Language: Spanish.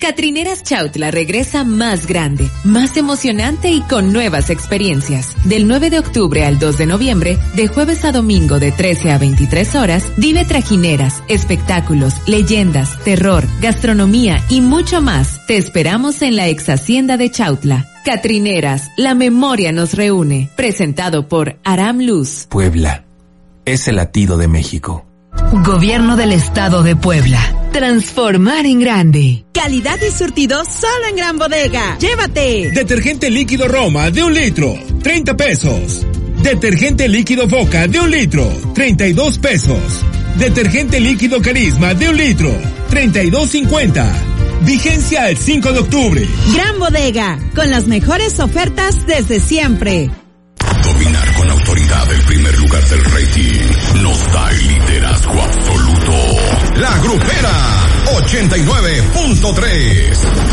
Catrineras Chautla regresa más grande, más emocionante y con nuevas experiencias. Del 9 de octubre al 2 de noviembre, de jueves a domingo de 13 a 23 horas, vive trajineras, espectáculos, leyendas, terror, gastronomía y mucho más. Te esperamos en la ex hacienda de Chautla. Catrineras, la memoria nos reúne. Presentado por Aram Luz. Puebla es el latido de México. Gobierno del Estado de Puebla. Transformar en grande. Calidad y surtido solo en Gran Bodega. Llévate. Detergente líquido Roma de 1 litro, 30 pesos. Detergente líquido Boca de 1 litro, 32 pesos. Detergente líquido Carisma de 1 litro, 32.50. Vigencia el 5 de octubre. Gran Bodega, con las mejores ofertas desde siempre. Dominar con autoridad el primer lugar del rating nos da el liderazgo absoluto. La Grupera 89.3.